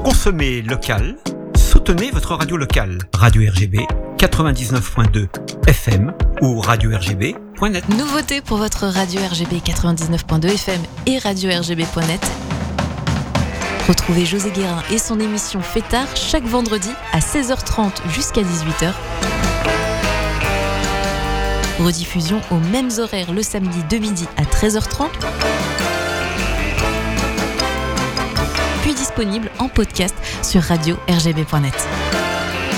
Consommez local, soutenez votre radio locale. Radio RGB 99.2 FM ou radio-rgb.net. Nouveauté pour votre radio RGB 99.2 FM et radio-rgb.net. Retrouvez José Guérin et son émission Fêtard chaque vendredi à 16h30 jusqu'à 18h. Rediffusion aux mêmes horaires le samedi de midi à 13h30. Puis disponible en podcast sur radio-rgb.net.